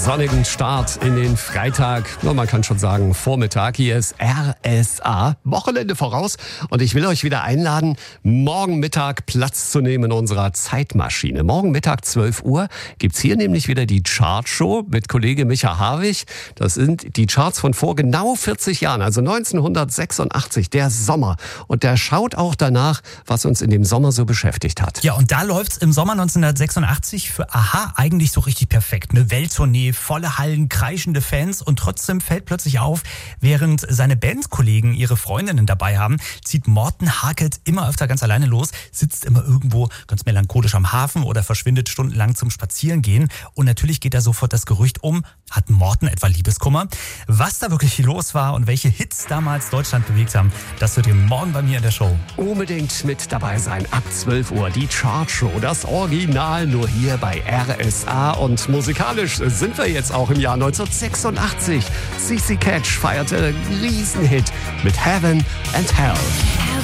sonnigen Start in den Freitag. Man kann schon sagen, Vormittag. Hier ist RSA, Wochenende voraus. Und ich will euch wieder einladen, morgen Mittag Platz zu nehmen in unserer Zeitmaschine. Morgen Mittag 12 Uhr gibt's hier nämlich wieder die Chartshow mit Kollege Micha Harwig. Das sind die Charts von vor genau 40 Jahren, also 1986, der Sommer. Und der schaut auch danach, was uns in dem Sommer so beschäftigt hat. Ja, und da läuft's im Sommer 1986 für Aha eigentlich so richtig perfekt. Eine Welttournee, volle Hallen, kreischende Fans und trotzdem fällt plötzlich auf, während seine Bandkollegen ihre Freundinnen dabei haben, zieht Morten Harket immer öfter ganz alleine los, sitzt immer irgendwo ganz melancholisch am Hafen oder verschwindet stundenlang zum Spazierengehen. Und natürlich geht da sofort das Gerücht um, hat Morten etwa Liebeskummer? Was da wirklich los war und welche Hits damals Deutschland bewegt haben, das hört ihr morgen bei mir in der Show. Unbedingt mit dabei sein, ab 12 Uhr, die Chartshow, das Original nur hier bei RSA. Und musikalisch sind wir jetzt auch im Jahr 1986. CC Catch feierte einen Riesenhit mit Heaven and Hell.